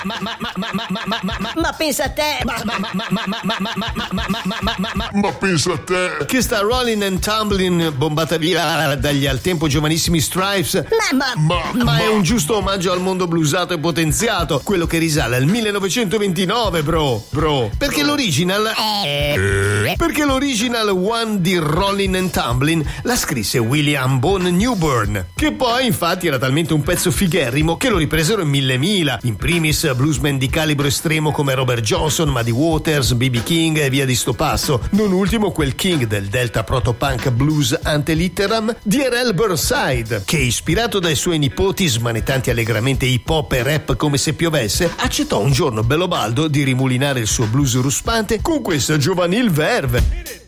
Ma pensa a te! Ma pensa a te! Che sta Rolling and Tumbling, bombata via dagli al tempo giovanissimi Stripes. Ma è un giusto omaggio al mondo bluesato e potenziato, quello che risale al 1929, bro. Perché l'original One di Rolling and Tumbling la scrisse William Bone Newburn, che poi infatti era talmente un pezzo figherrimo che lo ripresero in mille, in primis bluesmen di calibro estremo come Robert Johnson, Muddy Waters, B.B. King e via di sto passo, non ultimo quel king del delta protopunk blues ante litteram D.R.L. Burnside, che ispirato dai suoi nipoti smanettanti allegramente hip hop e rap come se piovesse, accettò un giorno bello baldo di rimulinare il suo blues ruspante con questa giovanil verve.